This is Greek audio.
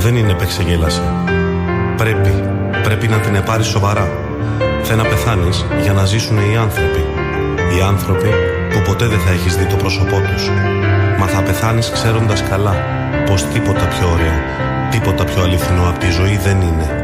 δεν είναι επεξεγέλαση. Πρέπει να την επάρεις σοβαρά. Θε να πεθάνεις για να ζήσουν οι άνθρωποι. Οι άνθρωποι που ποτέ δεν θα έχεις δει το πρόσωπό τους. Μα θα πεθάνεις ξέροντας καλά πως τίποτα πιο ωραίο, τίποτα πιο αληθινό από τη ζωή δεν είναι.